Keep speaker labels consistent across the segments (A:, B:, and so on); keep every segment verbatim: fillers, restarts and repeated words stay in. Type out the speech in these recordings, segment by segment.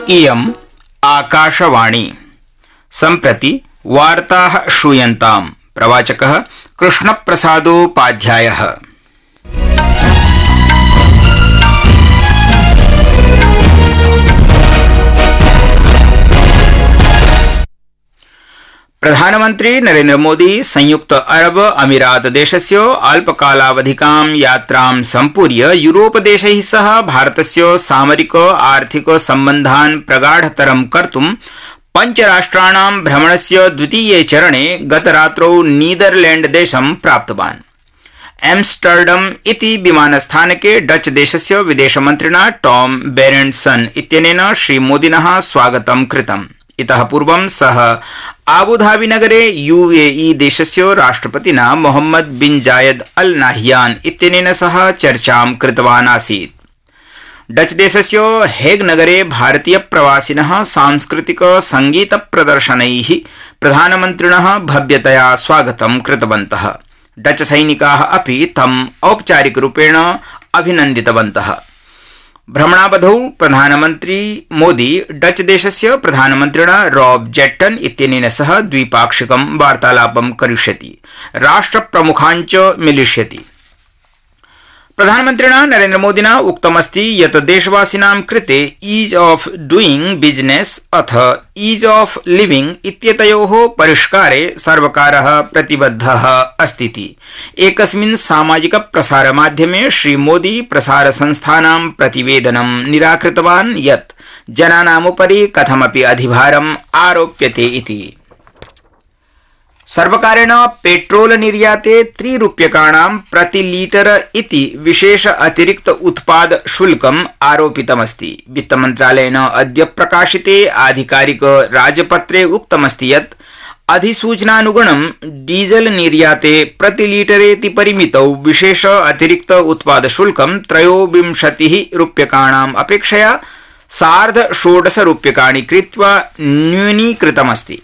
A: इयम् आकाशवाणी। सम्प्रति वार्ताः श्रूयन्ताम्। प्रवाचकः कृष्णप्रसादोपाध्यायः। प्रधानमंत्री नरेंद्र मोदी संयुक्त अरब अमीरात देशस्य अल्पकालावधिकां यात्रां सम्पूर्य यूरोप देशैः सह भारतस्य सामरिक आर्थिक सम्बन्धान् प्रगाढतरं कर्तुं पञ्चराष्ट्राणां भ्रमणस्य द्वितीये चरणे गतरात्रौ नीदरलैंड देशं प्राप्तवान्। एम्स्टर्डम इति विमानस्थानके डच देशस्य विदेशमन्त्रिणा टॉम बेरेंटसन इत्यनेन श्रीमोदिनः स्वागतं कृतम्। इतः पूर्वं सः आबुधाबी नगरे यूएई देशस्य राष्ट्रपतिना मोहम्मद बिन जायद अल नाह्यान इत्यनेन सह चर्चां कृतवान् आसीत्। डच देशस्य हेग नगरे भारतीय प्रवासिनः सांस्कृतिक संगीत प्रदर्शनैः प्रधानमन्त्रिणः भव्यतया स्वागतं कृतवन्तः। डच सैनिकाः अपि तम् औपचारिकरूपेण अभिनन्दितवन्तः। भ्रमणावधौ प्रधानमन्त्री मोदी डच देशस्य प्रधानमन्त्रिणा रॉब जेट्टन इत्यनेन सह द्विपाक्षिकं वार्तालापं करिष्यति, राष्ट्रप्रमुखान् च मिलिष्यति। प्रधानमन्त्रिणा नरेंद्र मोदिना उक्तमस्ति यत् देशवासिनां कृते ईज ऑफ डूइंग बिजनेस अथ ईज ऑफ लिविंग इत्येतयोः परिष्कारे सर्वकारः प्रतिबद्धः अस्ति। एकस्मिन् सामाजिक प्रसारमाध्यमे श्रीमोदी प्रसारसंस्थानां प्रतिवेदनं निराकृतवान् यत् जनानामुपरि कथमपि अधिभारम् आरोप्यते इति। सर्वकारेण पेट्रोल निर्याते त्रिरूप्यकाणां प्रति लीटर इति विशेष अतिरिक्त उत्पाद शुल्कम् आरोपितमस्ति। वित्तमन्त्रालयेन अद्य प्रकाशिते आधिकारिक राजपत्रे उक्तमस्ति यत् अधिसूचनानुगुणं डीजल निर्याते प्रति लीटरेति परिमितौ विशेष अतिरिक्त उत्पाद शुल्कं त्रयोविंशतिः रूप्यकाणाम् अपेक्षया सार्ध षोडश रूप्यकाणि कृत्वा न्यूनीकृतमस्ति।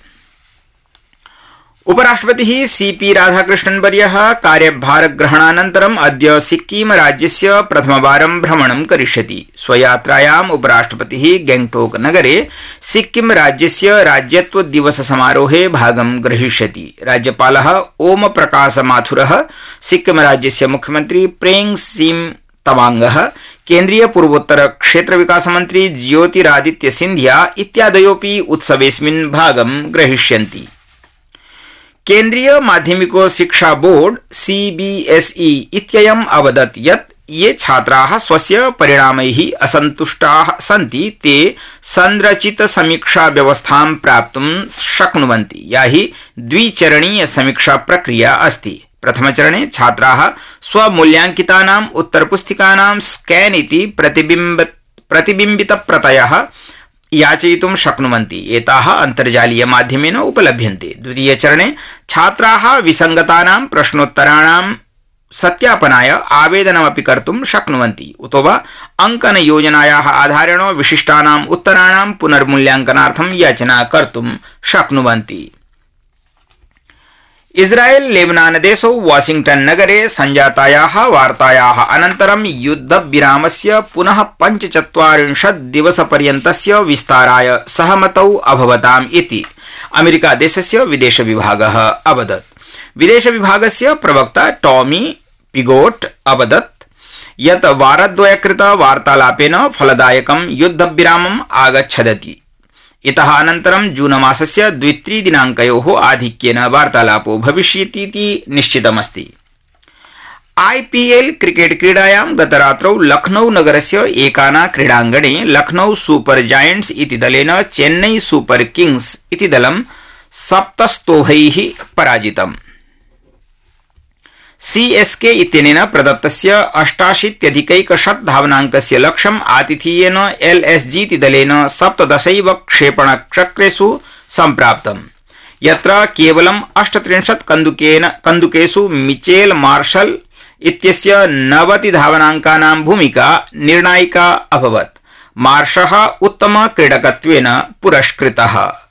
A: उपराष्ट्रपतिः सीपी राधाकृष्णन्वर्यः कार्यभारग्रहणानन्तरम् अद्य सिक्किम राज्यस्य प्रथमवारं भ्रमणं करिष्यति। स्वयात्रायाम् उपराष्ट्रपतिः गैंगटोक नगरे सिक्किम राज्यस्य राज्यत्व दिवस समारोहे भागं ग्रहीष्यति। राज्यपालः ओम प्रकाश माथुरः, सिक्किम राज्यस्य मुख्यमंत्री प्रेम सिंह तवांगः, केन्द्रीय पूर्वोत्तर क्षेत्र विकास मंत्री ज्योतिरादित्य सिंधिया इत्यादयोऽपि उत्सवेऽस्मिन् भागं ग्रहीष्यन्ति। केन्द्रीय माध्यमिक शिक्षा बोर्ड सीबीएसई इत्ययम् अवदत् यत् ये छात्राः स्वस्य परिणामैः असन्तुष्टाः सन्ति ते संरचित समीक्षा व्यवस्थां प्राप्तुं शक्नुवन्ति, या हि द्विचरणीय समीक्षा प्रक्रिया अस्ति। प्रथमचरणे छात्राः स्वमूल्यांकितानाम् उत्तरपुस्तिकानां स्कैन इति प्रतिबिम्ब प्रतिबिम्बितप्रतयः याचयितुं शक्नुवन्ति। एताः अन्तर्जालीय माध्यमेन उपलभ्यन्ते। द्वितीयचरणे छात्राः विसङ्गतानां प्रश्नोत्तराणां सत्यापनाय आवेदनमपि कर्तुं शक्नुवन्ति, उतो वा अङ्कनयोजनायाः आधारेण विशिष्टानाम् उत्तराणां पुनर्मूल्यांकनार्थं याचना कर्तुं शक्नुवन्ति। इस्राएल लेबनान देशौ वाशिंगटन नगरे संजातायाः वार्तायाः अनन्तरं युद्धविरामस्य पुनः पञ्चचत्वारिंशत् दिवसपर्यन्तस्य विस्ताराय सहमतौ अभवताम् इति अमेरिका देशस्य विदेश विभागः अवदत्। विदेश विभागस्य प्रवक्ता टॉमी पिगोट अवदत् यत् वारद्वयकृत वार्तालापेन फलदायकं युद्धविरामम् आगच्छदति। इतः अनन्तरं जूनमासस्य द्वित्रिदिनाङ्कयोः आधिक्येन वार्तालापो भविष्यतीति निश्चितमस्ति। आईपीएल क्रिकेट क्रीडायां गतरात्रौ लखनऊ नगरस्य एकाना क्रीडाङ्गणे लखनऊ सुपर जायंट्स इति दलेन चेन्नई सुपर किंग्स इति दलं सप्तस्तोभैः पराजितम्। सीएसके इत्यनेन प्रदत्तस्य अष्टाशीत्यधिकैकशत धावनाङ्कस्य लक्ष्यम् आतिथेयेन एलएसजी इति दलेन सप्तदशैव क्षेपणचक्रेषु सम्प्राप्तम्, यत्र केवलम् अष्टत्रिंशत् कन्दुकेन कन्दुकेषु मिचेल मार्शल इत्यस्य नवति धावनाङ्कानां भूमिका निर्णायिका अभवत्। मार्शः उत्तम क्रीडकत्वेन पुरस्कृतः।